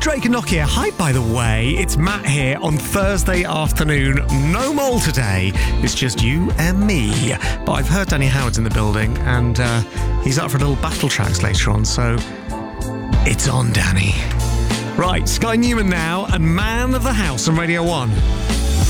Drake and Nokia. Hi, by the way. It's Matt here on Thursday afternoon. No Mole today. It's just you and me. But I've heard Danny Howard's in the building, and he's up for a little battle tracks later on, so it's on, Danny. Right, Sky Newman now, and Man of the House on Radio 1.